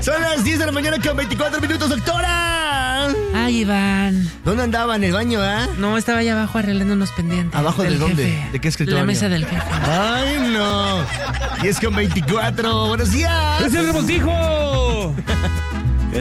Son las 10 de la mañana con 24 minutos, doctora. Ay, Iván. ¿Dónde andaba? ¿En el baño, No, estaba allá abajo arreglando unos pendientes. ¿Abajo de dónde? Jefe. ¿De qué escritorio? La mesa del jefe. Ay, no. 10 con 24. Buenos días. ¡Es el revoltijo!